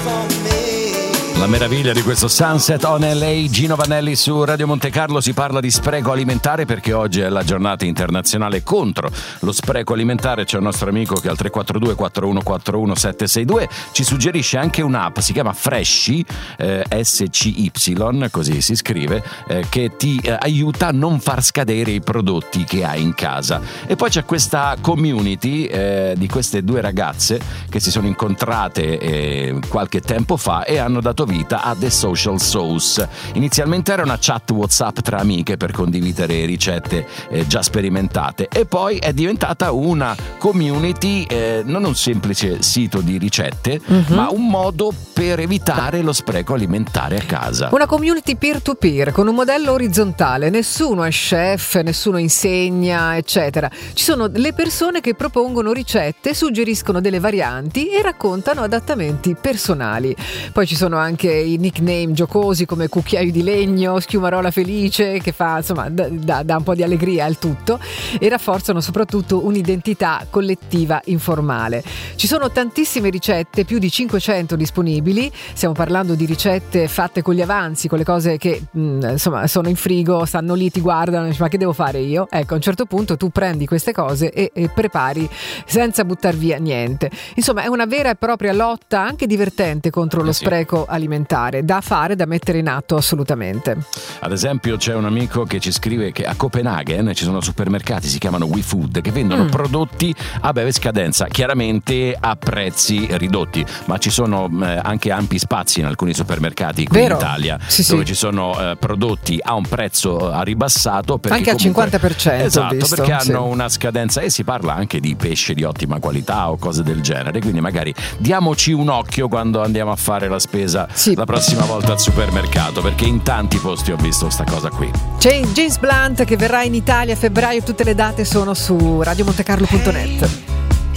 La meraviglia di questo Sunset on LA, Gino Vanelli su Radio Monte Carlo. Si parla di spreco alimentare perché oggi è la giornata internazionale contro lo spreco alimentare. C'è un nostro amico che al 342 4141 762 ci suggerisce anche un'app, si chiama Freshly, SCY, così si scrive, che ti aiuta a non far scadere i prodotti che hai in casa. E poi c'è questa community di queste due ragazze che si sono incontrate qualche tempo fa e hanno dato vita a The Social Sauce. Inizialmente era una chat WhatsApp tra amiche per condividere ricette già sperimentate, e poi è diventata una community, non un semplice sito di ricette, ma un modo per evitare lo spreco alimentare a casa. Una community peer-to-peer con un modello orizzontale, nessuno è chef, nessuno insegna, eccetera. Ci sono le persone che propongono ricette, suggeriscono delle varianti e raccontano adattamenti personali. Poi ci sono anche i nickname giocosi come cucchiaio di legno, schiumarola felice, che fa, insomma, dà un po' di allegria al tutto, e rafforzano soprattutto un'identità collettiva informale. Ci sono tantissime ricette, più di 500 disponibili. Stiamo parlando di ricette fatte con gli avanzi, con le cose che insomma sono in frigo, stanno lì, ti guardano e dici: ma che devo fare io? Ecco, a un certo punto tu prendi queste cose e prepari senza buttar via niente. Insomma, è una vera e propria lotta, anche divertente, contro lo spreco alimentare, da fare, da mettere in atto assolutamente. Ad esempio c'è un amico che ci scrive che a Copenaghen ci sono supermercati, si chiamano WeFood, che vendono prodotti a breve scadenza, chiaramente a prezzi ridotti, ma ci sono anche ampi spazi in alcuni supermercati qui in Italia, dove ci sono prodotti a un prezzo ribassato, anche comunque, al 50%, esatto, visto, perché hanno una scadenza, e si parla anche di pesce di ottima qualità o cose del genere, quindi magari diamoci un occhio quando andiamo a fare la spesa la prossima volta al supermercato, perché in tanti posti ho visto sta cosa qui. C'è James Blunt che verrà in Italia a febbraio, tutte le date sono su radiomontecarlo.net.